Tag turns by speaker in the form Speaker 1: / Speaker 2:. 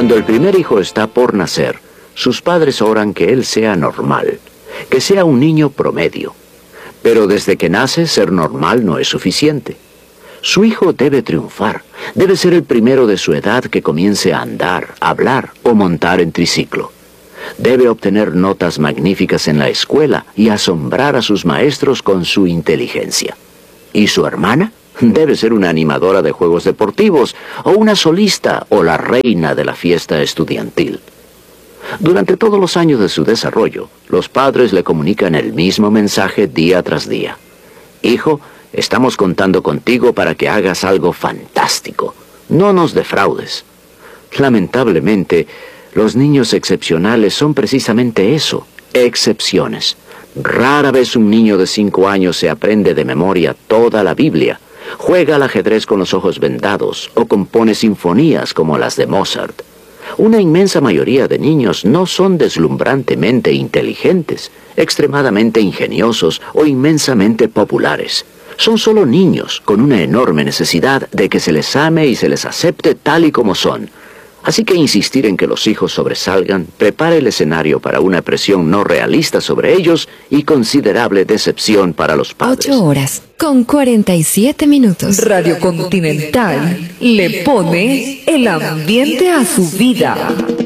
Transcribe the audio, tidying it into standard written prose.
Speaker 1: Cuando el primer hijo está por nacer, sus padres oran que él sea normal, que sea un niño promedio. Pero desde que nace, ser normal no es suficiente. Su hijo debe triunfar, debe ser el primero de su edad que comience a andar, hablar o montar en triciclo. Debe obtener notas magníficas en la escuela y asombrar a sus maestros con su inteligencia. ¿Y su hermana? Debe ser una animadora de juegos deportivos, o una solista, o la reina de la fiesta estudiantil. Durante todos los años de su desarrollo, los padres le comunican el mismo mensaje día tras día. Hijo, estamos contando contigo para que hagas algo fantástico. No nos defraudes. Lamentablemente, los niños excepcionales son precisamente eso, excepciones. Rara vez un niño de 5 años se aprende de memoria toda la Biblia, juega al ajedrez con los ojos vendados o compone sinfonías como las de Mozart. Una inmensa mayoría de niños no son deslumbrantemente inteligentes, extremadamente ingeniosos o inmensamente populares. Son solo niños con una enorme necesidad de que se les ame y se les acepte tal y como son. Así que insistir en que los hijos sobresalgan prepara el escenario para una presión no realista sobre ellos y considerable decepción para los padres.
Speaker 2: 8:47. Radio Continental le pone el ambiente a su vida.